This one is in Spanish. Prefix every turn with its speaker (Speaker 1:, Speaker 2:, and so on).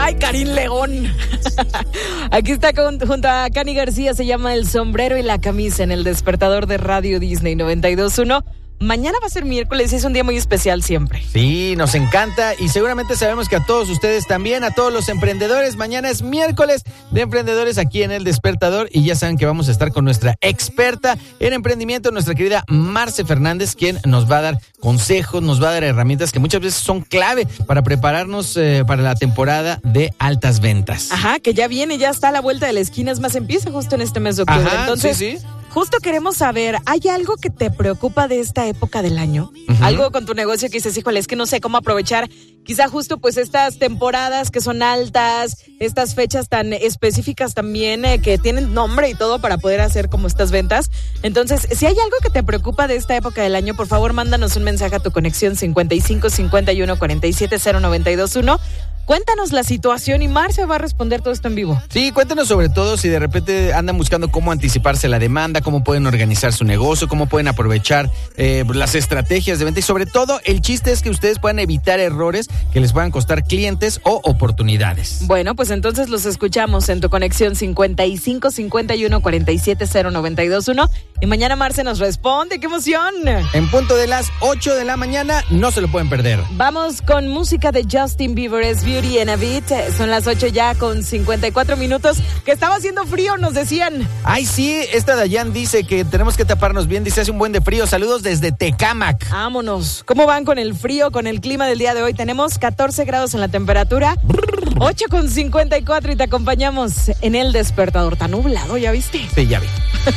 Speaker 1: Ay, Karim León. Aquí está junto a Cani García, se llama El Sombrero y la Camisa en el despertador de Radio Disney 92.1. Mañana va a ser miércoles y es un día muy especial siempre.
Speaker 2: Sí, nos encanta y seguramente sabemos que a todos ustedes también, a todos los emprendedores. Mañana es miércoles de emprendedores aquí en El Despertador y ya saben que vamos a estar con nuestra experta en emprendimiento, nuestra querida Marce Fernández, quien nos va a dar consejos, nos va a dar herramientas que muchas veces son clave para prepararnos para la temporada de altas ventas.
Speaker 1: Ajá, que ya viene, ya está a la vuelta de la esquina, es más, empieza justo en este mes de octubre.
Speaker 2: Ajá,
Speaker 1: entonces,
Speaker 2: sí.
Speaker 1: Justo queremos saber, ¿hay algo que te preocupa de esta época del año?
Speaker 2: Uh-huh.
Speaker 1: Algo con tu negocio que dices, híjole, es que no sé cómo aprovechar quizá justo pues estas temporadas que son altas, estas fechas tan específicas también que tienen nombre y todo para poder hacer como estas ventas. Entonces, si hay algo que te preocupa de esta época del año, por favor, mándanos un mensaje a tu conexión 55 51 47 0921. Cuéntanos la situación y Marce va a responder todo esto en vivo.
Speaker 2: Sí, cuéntanos sobre todo si de repente andan buscando cómo anticiparse la demanda, cómo pueden organizar su negocio, cómo pueden aprovechar las estrategias de venta y sobre todo el chiste es que ustedes puedan evitar errores que les puedan costar clientes o oportunidades.
Speaker 1: Bueno, pues entonces los escuchamos en tu conexión 55 51 47 0921 y mañana Marce nos responde. ¡Qué emoción!
Speaker 2: En punto de las 8 de la mañana, no se lo pueden perder.
Speaker 1: Vamos con música de Justin Bieber, es Beauty and a Beat. Son las 8 ya con 54 minutos. Que estaba haciendo frío, nos decían.
Speaker 2: Ay, sí, esta Dayan dice que tenemos que taparnos bien. Dice, hace un buen de frío. Saludos desde Tecámac.
Speaker 1: Vámonos. ¿Cómo van con el frío, con el clima del día de hoy? Tenemos 14 grados en la temperatura. 8 con 54 y te acompañamos en El Despertador. Tan nublado, ¿ya viste?
Speaker 2: Sí, ya vi.